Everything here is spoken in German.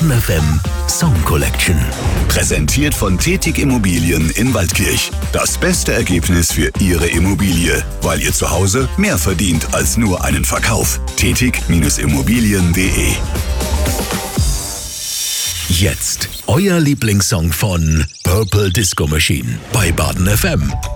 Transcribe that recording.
Baden FM Song Collection. Präsentiert von Tetig Immobilien in Waldkirch. Das beste Ergebnis für Ihre Immobilie, weil ihr zu Hause mehr verdient als nur einen Verkauf. Tetig-Immobilien.de. Jetzt euer Lieblingssong von Purple Disco Machine bei Baden FM.